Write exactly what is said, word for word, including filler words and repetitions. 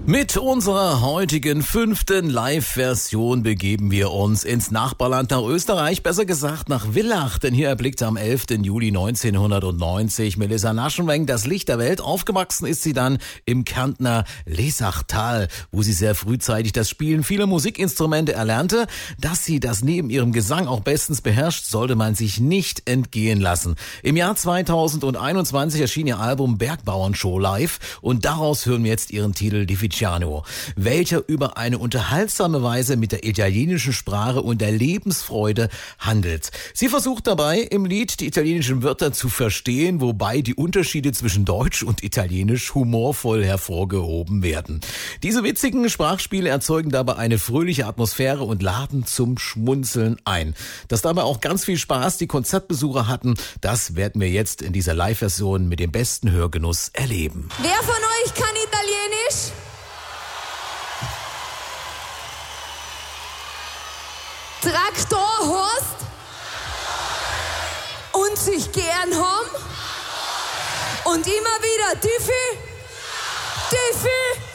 Mit unserer heutigen fünften Live-Version begeben wir uns ins Nachbarland nach Österreich, besser gesagt nach Villach, denn hier erblickte am elften Juli neunzehnhundertneunzig Melissa Naschenweng das Licht der Welt. Aufgewachsen ist sie dann im Kärntner Lesachtal, wo sie sehr frühzeitig das Spielen vieler Musikinstrumente erlernte. Dass sie das neben ihrem Gesang auch bestens beherrscht, sollte man sich nicht entgehen lassen. Im Jahr zweitausendeinundzwanzig erschien ihr Album Bergbauernshow live und daraus hören wir jetzt ihren Titel Difficile, welcher über eine unterhaltsame Weise mit der italienischen Sprache und der Lebensfreude handelt. Sie versucht dabei, im Lied die italienischen Wörter zu verstehen, wobei die Unterschiede zwischen Deutsch und Italienisch humorvoll hervorgehoben werden. Diese witzigen Sprachspiele erzeugen dabei eine fröhliche Atmosphäre und laden zum Schmunzeln ein. Dass dabei auch ganz viel Spaß die Konzertbesucher hatten, das werden wir jetzt in dieser Live-Version mit dem besten Hörgenuss erleben. Wer von euch kann Italienisch? Traktor hast und sich gern haben und immer wieder Diffi, Diffi.